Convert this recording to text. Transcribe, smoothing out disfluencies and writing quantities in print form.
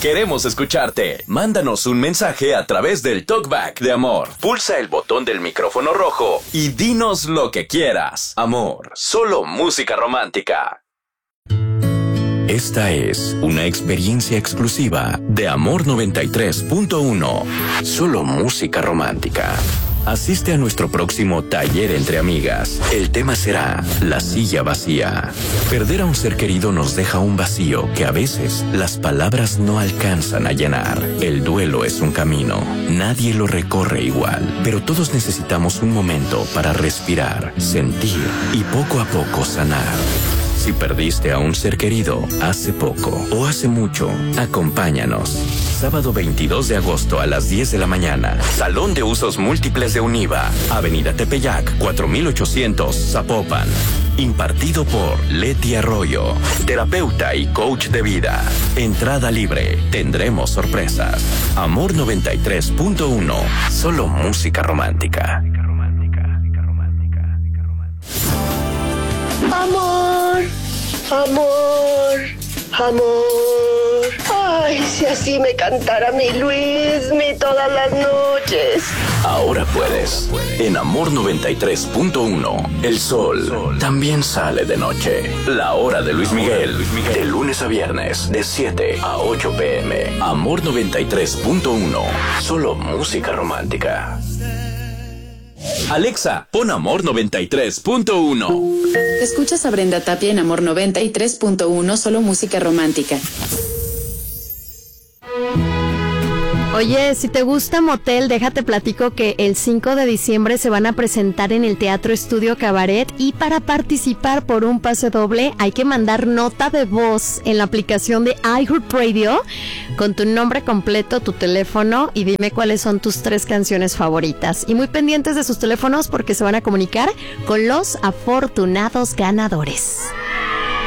Queremos escucharte. Mándanos un mensaje a través del Talkback de Amor. Pulsa el botón del micrófono rojo y dinos lo que quieras. Amor, solo música romántica. Esta es una experiencia exclusiva de Amor 93.1. Solo música romántica. Asiste a nuestro próximo taller entre amigas. El tema será la silla vacía. Perder a un ser querido nos deja un vacío que a veces las palabras no alcanzan a llenar. El duelo es un camino. Nadie lo recorre igual, pero todos necesitamos un momento para respirar, sentir y poco a poco sanar. Si perdiste a un ser querido hace poco o hace mucho, acompáñanos. Sábado 22 de agosto a las 10 de la mañana. Salón de Usos Múltiples de Univa. Avenida Tepeyac, 4800, Zapopan. Impartido por Leti Arroyo, terapeuta y coach de vida. Entrada libre. Tendremos sorpresas. Amor 93.1. Solo música romántica. Amor, amor, amor. Ay, si así me cantara mi Luismi todas las noches. Ahora puedes. En Amor 93.1, el sol también sale de noche. La hora de Luis Miguel. De lunes a viernes, de 7 a 8 p.m. Amor 93.1. Solo música romántica. Alexa, pon Amor 93.1. Escuchas a Brenda Tapia en Amor 93.1, solo música romántica. Oye, si te gusta Motel, déjate platico que el 5 de diciembre se van a presentar en el Teatro Estudio Cabaret y para participar por un pase doble hay que mandar nota de voz en la aplicación de iHeartRadio con tu nombre completo, tu teléfono y dime cuáles son tus 3 canciones favoritas. Y muy pendientes de sus teléfonos porque se van a comunicar con los afortunados ganadores.